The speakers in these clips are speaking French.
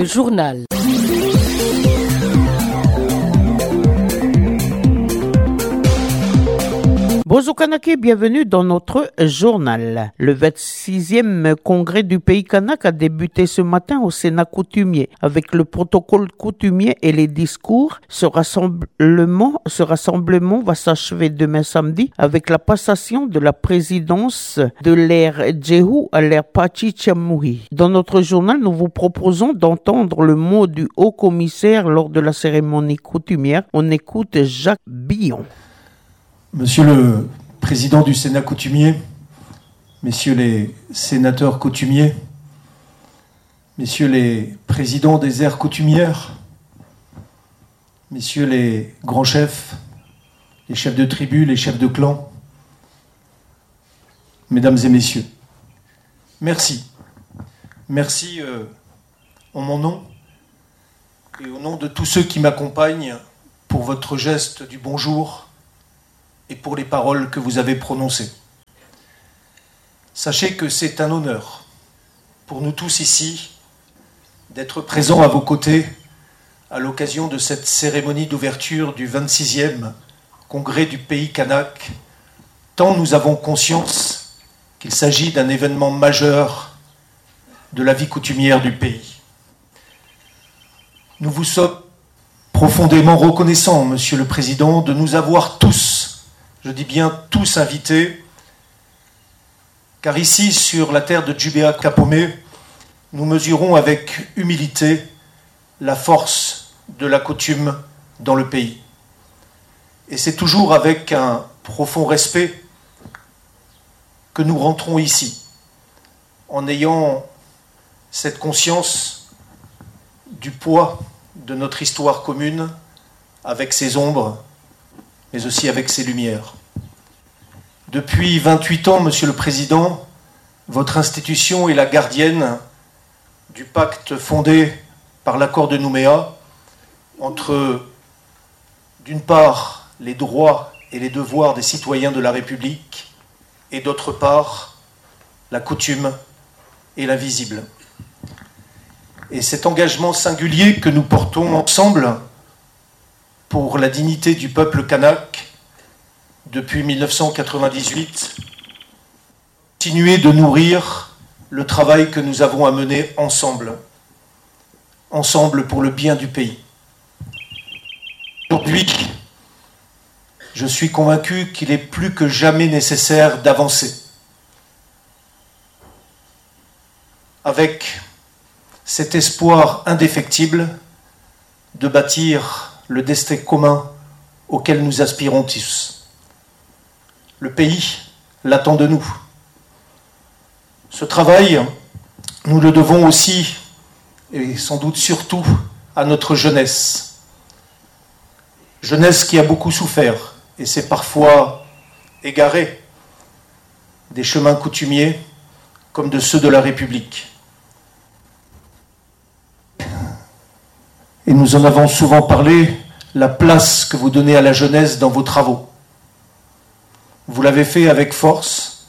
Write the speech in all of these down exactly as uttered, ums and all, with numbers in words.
journal. Bonjour Kanake, bienvenue dans notre journal. Le vingt-sixième congrès du pays kanak a débuté ce matin au Sénat coutumier. Avec le protocole coutumier et les discours, ce rassemblement, ce rassemblement va s'achever demain samedi avec la passation de la présidence de l'ère Djehu à l'ère Pachichamui. Dans notre journal, nous vous proposons d'entendre le mot du haut commissaire lors de la cérémonie coutumière. On écoute Jacques Billon. Monsieur le Président du Sénat coutumier, Messieurs les sénateurs coutumiers, Messieurs les présidents des aires coutumières, Messieurs les grands chefs, les chefs de tribu, les chefs de clan, Mesdames et Messieurs, merci. Merci euh, en mon nom et au nom de tous ceux qui m'accompagnent pour votre geste du bonjour et pour les paroles que vous avez prononcées. Sachez que c'est un honneur pour nous tous ici d'être présents à vos côtés à l'occasion de cette cérémonie d'ouverture du vingt-sixième congrès du pays kanak, tant nous avons conscience qu'il s'agit d'un événement majeur de la vie coutumière du pays. Nous vous sommes profondément reconnaissants, Monsieur le Président, de nous avoir tous, je dis bien tous invités, car ici, sur la terre de Djubéa Kapomé, nous mesurons avec humilité la force de la coutume dans le pays. Et c'est toujours avec un profond respect que nous rentrons ici, en ayant cette conscience du poids de notre histoire commune, avec ses ombres, mais aussi avec ses lumières. Depuis vingt-huit ans, Monsieur le Président, votre institution est la gardienne du pacte fondé par l'accord de Nouméa entre, d'une part, les droits et les devoirs des citoyens de la République et, d'autre part, la coutume et l'invisible. Et cet engagement singulier que nous portons ensemble pour la dignité du peuple kanak depuis mille neuf cent quatre-vingt-dix-huit, continuer de nourrir le travail que nous avons à mener ensemble, ensemble pour le bien du pays. Aujourd'hui, je suis convaincu qu'il est plus que jamais nécessaire d'avancer avec cet espoir indéfectible de bâtir le destin commun auquel nous aspirons tous. Le pays l'attend de nous. Ce travail, nous le devons aussi, et sans doute surtout, à notre jeunesse. Jeunesse qui a beaucoup souffert et s'est parfois égarée des chemins coutumiers comme de ceux de la République. Et nous en avons souvent parlé, la place que vous donnez à la jeunesse dans vos travaux. Vous l'avez fait avec force,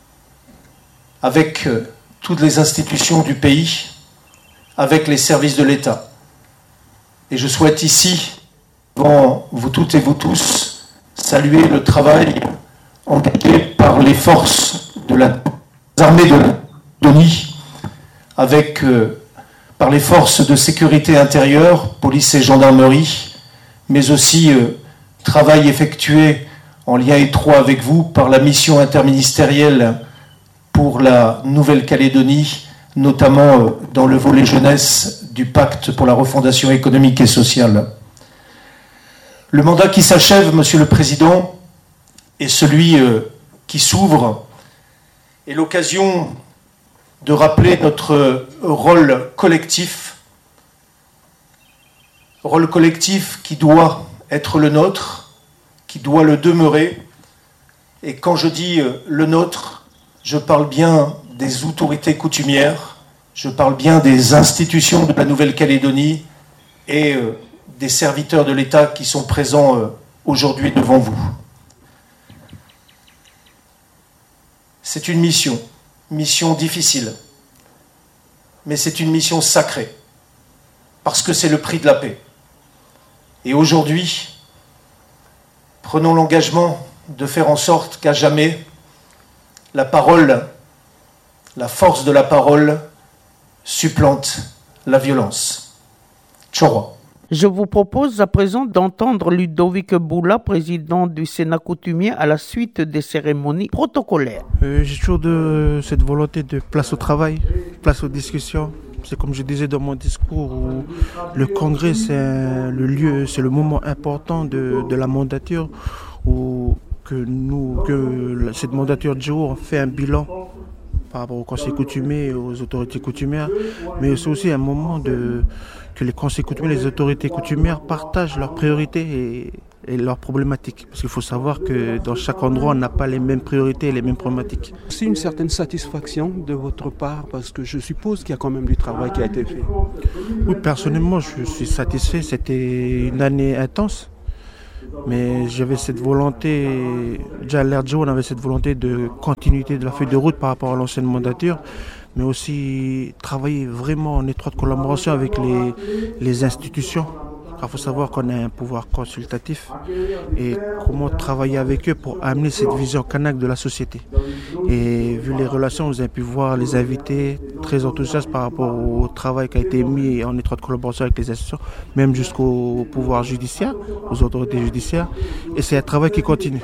avec toutes les institutions du pays, avec les services de l'État. Et je souhaite ici, devant vous toutes et vous tous, saluer le travail engagé par les forces de la armée de Denis, avec... Euh, par les forces de sécurité intérieure, police et gendarmerie, mais aussi euh, travail effectué en lien étroit avec vous par la mission interministérielle pour la Nouvelle-Calédonie, notamment euh, dans le volet jeunesse du pacte pour la refondation économique et sociale. Le mandat qui s'achève, Monsieur le Président, et celui euh, qui s'ouvre est l'occasion de rappeler notre rôle collectif, rôle collectif qui doit être le nôtre, qui doit le demeurer. Et quand je dis le nôtre, je parle bien des autorités coutumières, je parle bien des institutions de la Nouvelle-Calédonie et des serviteurs de l'État qui sont présents aujourd'hui devant vous. C'est une mission. Mission difficile, mais c'est une mission sacrée. parce que c'est le prix de la paix. Et aujourd'hui, prenons l'engagement de faire en sorte qu'à jamais, la parole, la force de la parole supplante la violence. Tchorwa. Je vous propose à présent d'entendre Ludovic Boula, président du Sénat coutumier, à la suite des cérémonies protocolaires. Euh, j'ai toujours de, cette volonté de place au travail, place aux discussions. C'est comme je disais dans mon discours, où le congrès c'est le lieu, c'est le moment important de, de la mandature, où que nous, que cette mandature de jour fait un bilan par rapport au conseil coutumier et aux autorités coutumières, mais c'est aussi un moment de, que les conseils coutumiers, les autorités coutumières partagent leurs priorités et, et leurs problématiques. Parce qu'il faut savoir que dans chaque endroit, on n'a pas les mêmes priorités et les mêmes problématiques. C'est une certaine satisfaction de votre part, parce que je suppose qu'il y a quand même du travail qui a été fait. Oui, personnellement, je suis satisfait. C'était une année intense. Mais j'avais cette volonté, déjà à l'ère de jour, on avait cette volonté de continuité de la feuille de route par rapport à l'ancienne mandature, mais aussi travailler vraiment en étroite collaboration avec les, les institutions. Il faut savoir qu'on a un pouvoir consultatif et comment travailler avec eux pour amener cette vision kanak de la société. Et vu les relations, vous avez pu voir les invités très enthousiastes par rapport au travail qui a été mis en étroite collaboration avec les institutions, même jusqu'au pouvoir judiciaire, aux autorités judiciaires. Et c'est un travail qui continue.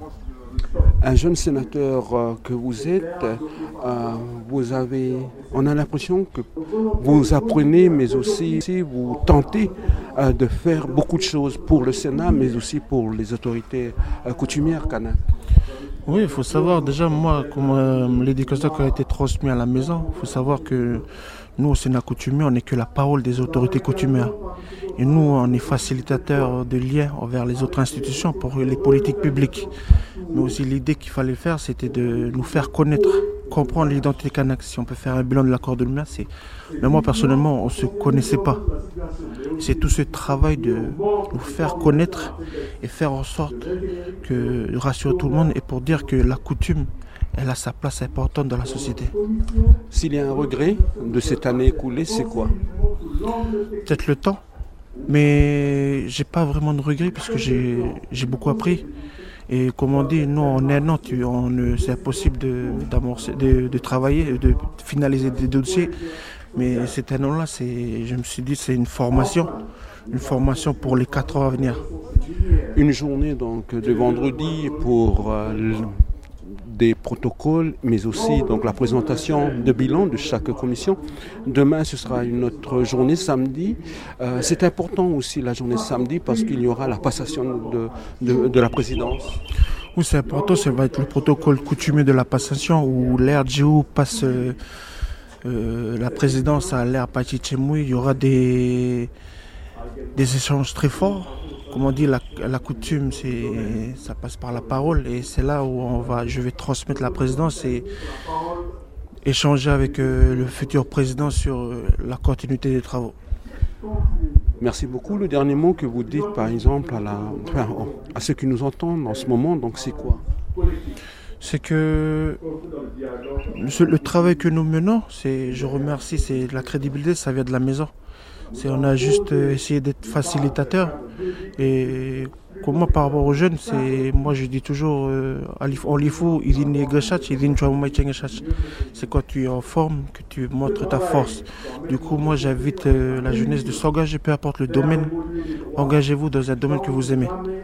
Un jeune sénateur euh, que vous êtes, euh, vous avez, on a l'impression que vous apprenez, mais aussi vous tentez euh, de faire beaucoup de choses pour le Sénat, mais aussi pour les autorités euh, coutumières kanak. Oui, il faut savoir déjà, moi, comme euh, l'éducation qui a été transmise à la maison, il faut savoir que nous, au Sénat coutumier, on n'est que la parole des autorités coutumières. Et nous, on est facilitateurs de liens envers les autres institutions pour les politiques publiques. Mais aussi l'idée qu'il fallait faire, c'était de nous faire connaître, comprendre l'identité kanak. Si on peut faire un bilan de l'accord de lumière, c'est... Mais moi, personnellement, on ne se connaissait pas. C'est tout ce travail de nous faire connaître et faire en sorte que rassurer tout le monde et pour dire que la coutume, elle a sa place importante dans la société. S'il y a un regret de cette année écoulée, c'est quoi? Peut-être le temps, mais j'ai pas vraiment de regret parce que j'ai, j'ai beaucoup appris. Et comme on dit, non, en un an, tu, on, c'est impossible de, d'amorcer, de, de travailler, de finaliser des dossiers. Mais cet un an-là, c'est, je me suis dit, c'est une formation, une formation pour les quatre ans à venir. Une journée donc de vendredi pour euh, des protocoles, mais aussi donc la présentation de bilan de chaque commission. Demain, ce sera une autre journée, samedi. Euh, c'est important aussi la journée samedi parce qu'il y aura la passation de, de, de la présidence. Oui, c'est important, ça va être le protocole coutumier de la passation où l'R G O passe euh, euh, la présidence à l'R Pachichemoui. Il y aura des, des échanges très forts. Comme on dit, la, la coutume, c'est, ça passe par la parole et c'est là où on va, je vais transmettre la présidence et échanger avec euh, le futur président sur euh, la continuité des travaux. Merci beaucoup. Le dernier mot que vous dites, par exemple, à, la, enfin, à ceux qui nous entendent en ce moment, donc c'est quoi? C'est que le, le travail que nous menons, c'est, je remercie, c'est la crédibilité, ça vient de la maison. C'est, on a juste essayé d'être facilitateur. Et comme moi, par rapport aux jeunes, c'est, moi je dis toujours, euh, c'est quand tu es en forme que tu montres ta force. Du coup, moi j'invite euh, la jeunesse de s'engager, peu importe le domaine. Engagez-vous dans un domaine que vous aimez.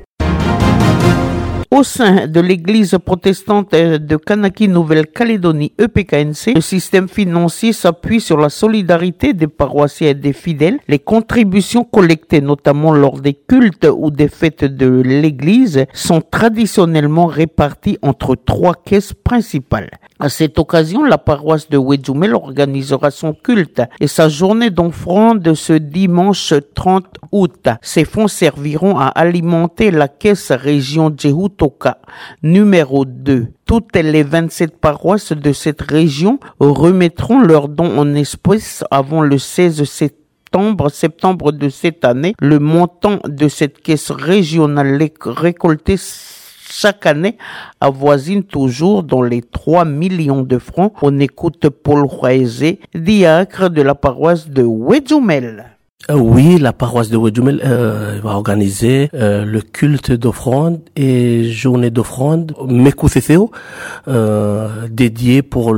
Au sein de l'église protestante de Kanaki Nouvelle-Calédonie E P K N C, le système financier s'appuie sur la solidarité des paroissiens et des fidèles. Les contributions collectées, notamment lors des cultes ou des fêtes de l'église, sont traditionnellement réparties entre trois caisses principales. À cette occasion, la paroisse de Wedjoumel organisera son culte et sa journée d'offrande ce dimanche trente août. Ces fonds serviront à alimenter la caisse région Djehutoka numéro deux. Toutes les vingt-sept paroisses de cette région remettront leurs dons en espèces avant le seize septembre. septembre de cette année. Le montant de cette caisse régionale récoltée chaque année avoisine toujours dans les trois millions de francs. On écoute Paul Roisé, diacre de la paroisse de Wedjoumel. Euh, oui, la paroisse de Wedjoumel euh, va organiser euh, le culte d'offrande et journée d'offrande Mekouthefeo euh, dédié pour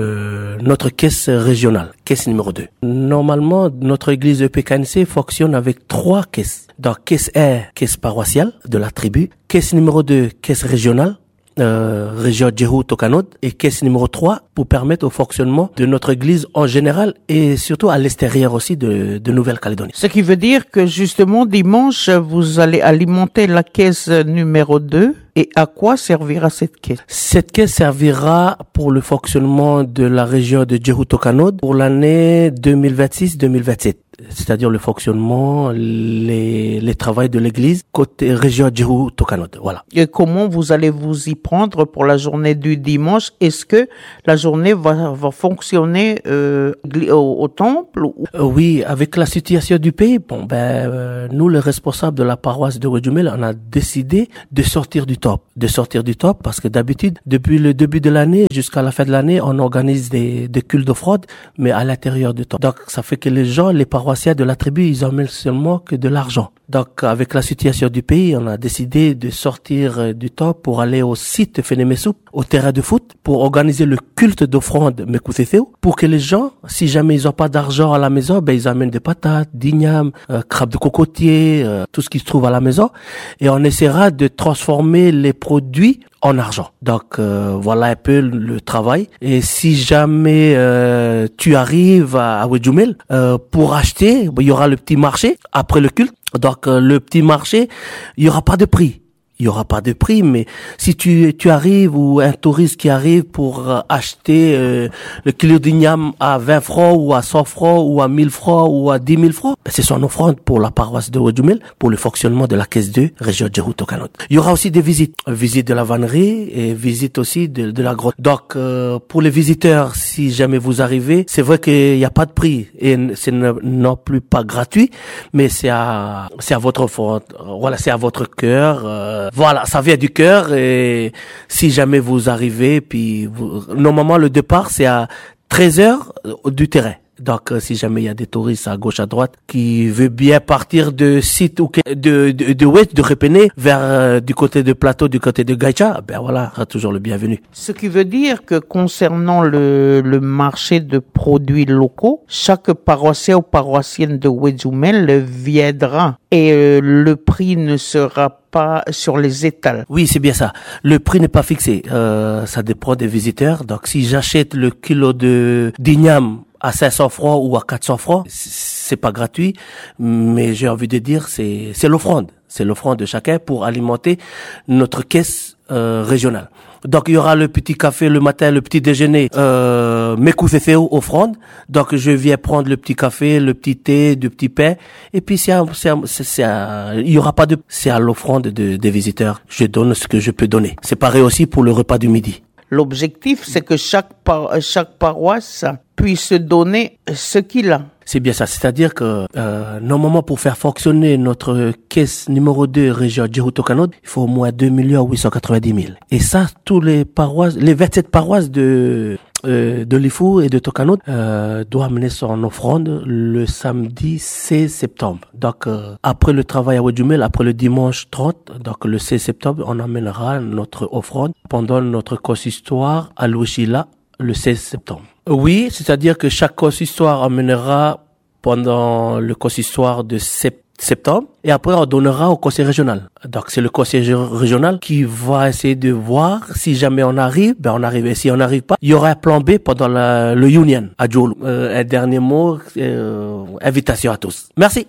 le notre caisse régionale, caisse numéro deux. Normalement, notre église E P K N C fonctionne avec trois caisses. Donc, caisse R, caisse paroissiale de la tribu, caisse numéro deux, caisse régionale, Euh, région Djehou Tokanod, et caisse numéro trois pour permettre au fonctionnement de notre église en général et surtout à l'extérieur aussi de, de Nouvelle-Calédonie. Ce qui veut dire que justement dimanche, vous allez alimenter la caisse numéro deux. Et à quoi servira cette caisse? Cette caisse servira pour le fonctionnement de la région de Djehou Tokanod pour l'année deux mille vingt-six deux mille vingt-sept. C'est-à-dire le fonctionnement, les, les travaux de l'église côté région Djehou Tokanod. Voilà. Et comment vous allez vous y prendre pour la journée du dimanche? Est-ce que la journée va, va fonctionner euh, au, au temple ou... euh, Oui, avec la situation du pays, bon ben euh, nous les responsables de la paroisse de Wedjoumel, on a décidé de sortir du top, de sortir du top parce que d'habitude depuis le début de l'année jusqu'à la fin de l'année, on organise des, des cultes d'offrande, mais à l'intérieur du top. Donc ça fait que les gens, les paroissiens de la tribu, ils emmènent seulement que de l'argent. Donc, avec la situation du pays, on a décidé de sortir du temps pour aller au site Fenemesoup, au terrain de foot, pour organiser le culte d'offrande Mekouthefeo, pour que les gens, si jamais ils ont pas d'argent à la maison, ben ils amènent des patates, d'igname, euh, crabes de cocotier, euh, tout ce qui se trouve à la maison, et on essaiera de transformer les produits en argent. Donc euh, voilà un peu le travail. Et si jamais euh, tu arrives à, à Wedjoumel euh, pour acheter, il y aura le petit marché après le culte. Donc euh, le petit marché, il y aura pas de prix. Il y aura pas de prix, mais si tu tu arrives ou un touriste qui arrive pour euh, acheter euh, le kilo d'igname à vingt francs ou à cent francs ou à mille francs ou à dix mille francs, ben c'est son offrande pour la paroisse de Wedjoumel, pour le fonctionnement de la caisse deux, région Djehou Tokanod. Il y aura aussi des visites, visite de la vannerie et visite aussi de, de la grotte. Donc euh, pour les visiteurs, si jamais vous arrivez, c'est vrai qu'il n'y a pas de prix et c'est non plus pas gratuit, mais c'est à c'est à votre offrande. Voilà, c'est à votre cœur. Euh, Voilà, ça vient du cœur et si jamais vous arrivez, puis vous, normalement le départ c'est à treize heures du terrain. Donc, euh, si jamais il y a des touristes à gauche, à droite, qui veut bien partir de site ou de de de Ouest, de Repéné, vers euh, du côté de Plateau, du côté de Gaïcha, ben voilà, sera toujours le bienvenu. Ce qui veut dire que concernant le le marché de produits locaux, chaque paroissien ou paroissienne de Wedjoumel viendra et euh, le prix ne sera pas sur les étals. Oui, c'est bien ça. Le prix n'est pas fixé. Euh, ça dépend des visiteurs. Donc, si j'achète le kilo de d'igname à cinq cents francs ou à quatre cents francs, c'est pas gratuit, mais j'ai envie de dire c'est c'est l'offrande, c'est l'offrande de chacun pour alimenter notre caisse euh, régionale. Donc il y aura le petit café le matin, le petit déjeuner, euh, Mekouthefeo offrande. Donc je viens prendre le petit café, le petit thé, du petit pain, et puis c'est, un, c'est, un, c'est, c'est un, il y aura pas de, c'est à l'offrande de, des visiteurs. Je donne ce que je peux donner. C'est pareil aussi pour le repas du midi. L'objectif, c'est que chaque par, chaque paroisse puisse donner ce qu'il a. C'est bien ça, c'est-à-dire que euh, normalement pour faire fonctionner notre caisse numéro deux région Djehou Tokanod, il faut au moins deux millions huit cent quatre-vingt-dix mille. Et ça, tous les paroisses, les vingt-sept paroisses de euh, de Lifou et de Tokanod euh, doivent amener son offrande le samedi seize septembre. Donc euh, après le travail à Wedjoumel, après le dimanche trente, donc le seize septembre, on amènera notre offrande pendant notre consistoire à Louchila le seize septembre. Oui, c'est-à-dire que chaque consistoire amènera pendant le consistoire de sept septembre et après on donnera au conseil régional. Donc c'est le conseil régional qui va essayer de voir si jamais on arrive, ben on arrive. Et si on n'arrive pas, il y aura un plan B pendant la, le Union à Djolo. Euh, un dernier mot, euh, invitation à tous. Merci.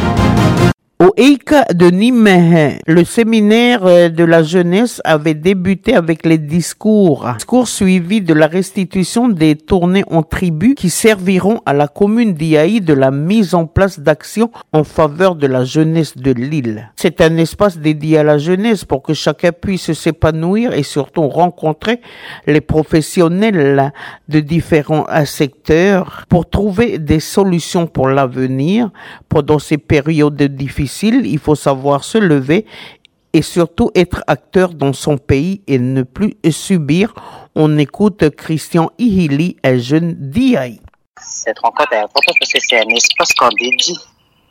Au Eika de Nîmes, le séminaire de la jeunesse avait débuté avec les discours. Discours suivis de la restitution des tournées en tribu qui serviront à la commune d'Iaï de la mise en place d'actions en faveur de la jeunesse de l'île. C'est un espace dédié à la jeunesse pour que chacun puisse s'épanouir et surtout rencontrer les professionnels de différents secteurs pour trouver des solutions pour l'avenir pendant ces périodes difficiles. Il faut savoir se lever et surtout être acteur dans son pays et ne plus subir. On écoute Christian Ihili, un jeune d'I A I. Cette rencontre est importante parce que c'est un espace qu'on dédie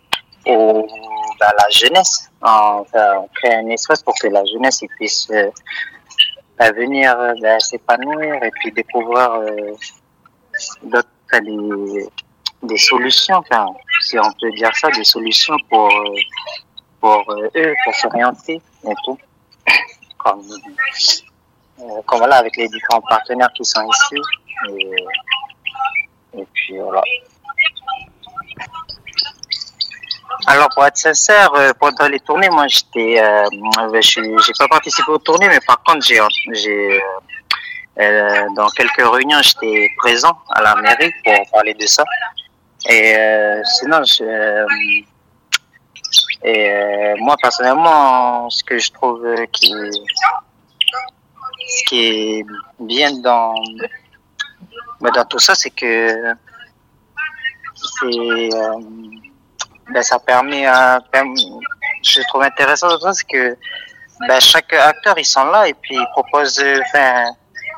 au, à la jeunesse. On, on crée un espace pour que la jeunesse puisse euh, venir euh, s'épanouir et puis découvrir euh, d'autres, des, des solutions, enfin, si on peut dire ça, des solutions pour, euh, pour euh, eux, pour s'orienter et tout. Comme, euh, comme voilà, avec les différents partenaires qui sont ici. Et, et puis voilà. Alors pour être sincère, euh, pendant les tournées, moi j'étais, euh, je j'ai pas participé aux tournées, mais par contre j'ai, j'ai euh, dans quelques réunions j'étais présent à la mairie pour parler de ça. Et euh, sinon, je, euh, et euh, moi personnellement, ce que je trouve qui ce qui est bien dans, dans tout ça, c'est que c'est, euh, ben, ça permet, euh, je trouve intéressant de ça, c'est que ben, chaque acteur, ils sont là et puis ils proposent, enfin,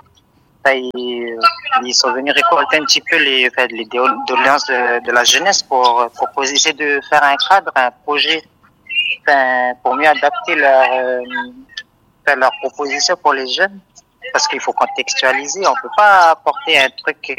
ils, ils sont venus récolter un petit peu les, enfin, les doléances de, de la jeunesse pour proposer, essayer de faire un cadre, un projet, enfin, pour mieux adapter leur, euh, leurs propositions pour les jeunes, parce qu'il faut contextualiser. On peut pas apporter un truc qui,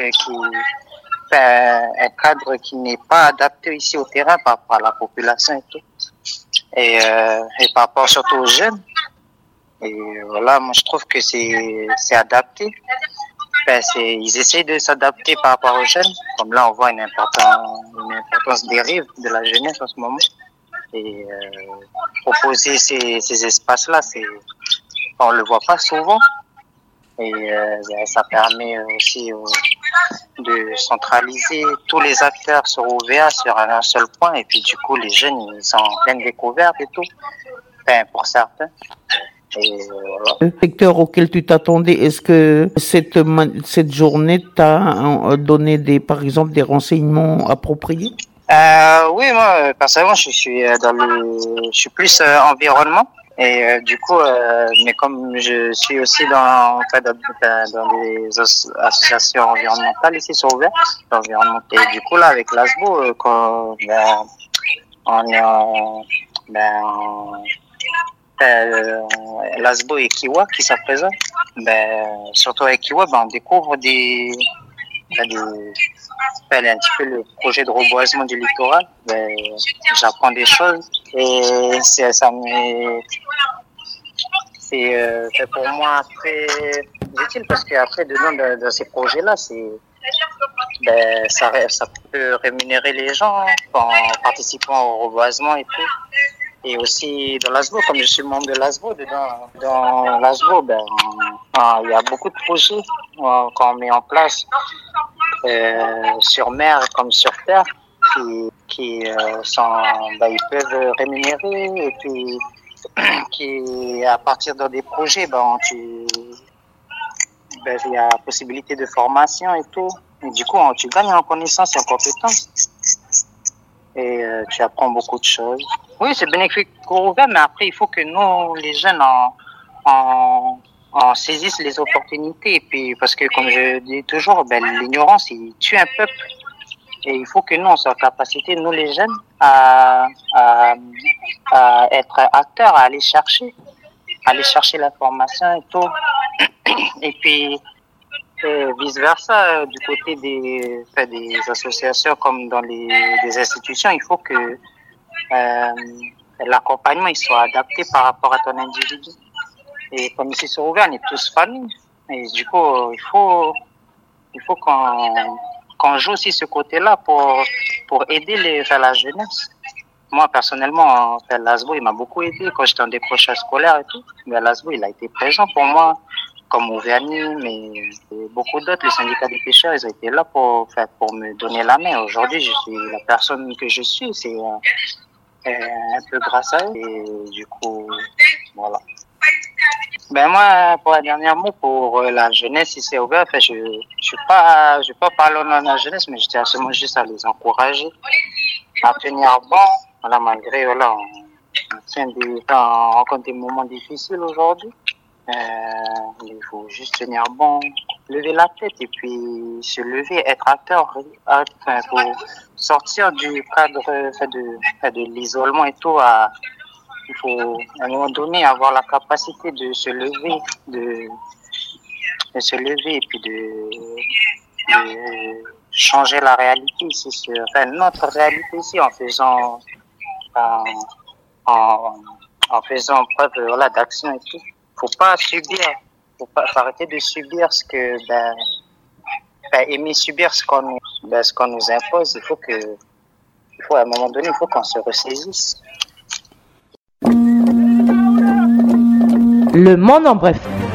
enfin, un cadre qui n'est pas adapté ici au terrain par rapport à la population et tout, et, euh, et par rapport surtout aux jeunes. Et voilà, moi je trouve que c'est c'est adapté. Enfin, c'est, ils essayent de s'adapter par rapport aux jeunes. Comme là, on voit une importance, une importance dérive de la jeunesse en ce moment. Et euh, proposer ces, ces espaces-là, c'est, on le voit pas souvent. Et euh, ça permet aussi euh, de centraliser tous les acteurs sur O V A sur un seul point. Et puis du coup, les jeunes, ils sont en pleine découverte et tout. Enfin, pour certains. Et voilà. Le secteur auquel tu t'attendais, est-ce que cette cette journée t'a donné des, par exemple, des renseignements appropriés? Euh, oui, moi personnellement, je suis dans le, je suis plus euh, environnement et euh, du coup, euh, mais comme je suis aussi dans, en fait, dans, dans des associations environnementales ici sur Ouvert, et du coup là avec l'A S B O, euh, quand ben, on est en, ben, en, Euh, l'A S B O et Kiwa qui sont présents, ben, surtout avec Kiwa, ben, on découvre des, ben, des ben, un petit peu le projet de reboisement du littoral. Ben, j'apprends des choses et c'est, ça me, c'est, euh, c'est pour moi très utile parce qu'après, dedans, de, de ces projets-là, c'est, ben, ça, ça peut rémunérer les gens en participant au reboisement et tout. Et aussi dans l'A S B O, comme je suis membre de l'A S B O, dedans, dans l'A S B O, ben, il y a beaucoup de projets euh, qu'on met en place euh, sur mer comme sur terre qui, qui euh, sont, ben, ils peuvent rémunérer et puis qui, à partir de des projets, ben, tu, ben, il y a possibilité de formation et tout. Et du coup, tu gagnes en connaissances et en compétences. Et euh, tu apprends beaucoup de choses. Oui, c'est bénéfique pour ouvert, mais après, il faut que nous, les jeunes, en, en, en saisissent les opportunités. Et puis, parce que, comme je dis toujours, ben, l'ignorance, il tue un peuple. Et il faut que nous, on soit en capacité, nous, les jeunes, à, à, à être acteurs, à aller chercher, à aller chercher l'information et tout. Et puis, et vice versa, du côté des, enfin, des associations comme dans les des institutions, il faut que euh, l'accompagnement il soit adapté par rapport à ton individu. Et comme ici sur Ouvert, on est tous familles. Et du coup, il faut il faut qu'on qu'on joue aussi ce côté-là pour pour aider les, enfin, la jeunesse. Moi personnellement, enfin, l'A S B O il m'a beaucoup aidé quand j'étais en décrochage scolaire et tout. Mais l'A S B O il a été présent pour moi. Comme Ouvergne, mais beaucoup d'autres, les syndicats des pêcheurs, ils ont été là pour, enfin, pour me donner la main. Aujourd'hui, je suis la personne que je suis, c'est euh, un peu grâce à eux. Et du coup, voilà. Ben moi, pour un dernier mot, pour la jeunesse ici au Ouvert, enfin, je je suis pas, je vais pas parler au nom de la jeunesse, mais je tiens seulement juste à les encourager à tenir bon. Voilà, malgré, voilà, on, on tient des, on rencontre des moments difficiles aujourd'hui. Euh, il faut juste tenir bon, lever la tête et puis se lever, être acteur, enfin, faut sortir du cadre enfin, de, enfin, de l'isolement et tout. À, il faut à un moment donné avoir la capacité de se lever, de, de se lever et puis de, de changer la réalité ici, sur, enfin, notre réalité ici en faisant, en, en, en faisant preuve voilà, d'action et tout. Faut pas subir, faut pas faut arrêter de subir ce que ben, ben aimer subir ce qu'on ben, ce qu'on nous impose. Il faut que, il faut à un moment donné, il faut qu'on se ressaisisse. Le monde en bref.